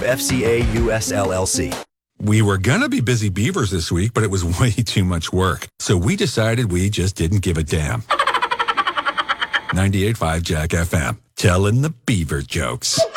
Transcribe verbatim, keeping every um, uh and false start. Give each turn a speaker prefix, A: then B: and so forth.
A: F C A U S L L C.
B: We were gonna be busy beavers this week, but it was way too much work. So we decided we just didn't give a damn. ninety-eight point five Jack F M, telling the beaver jokes.